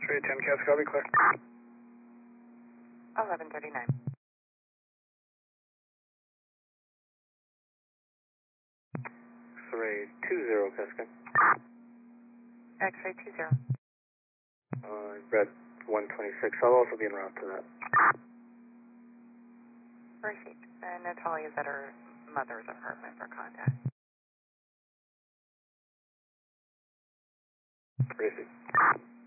X-ray 10 Cats, copy, clear. 1139. X-ray 20 Cascade. X-ray 20. Red 126. I'll also be en route to that. Received. And Natalia is at her mother's apartment for contact. Received.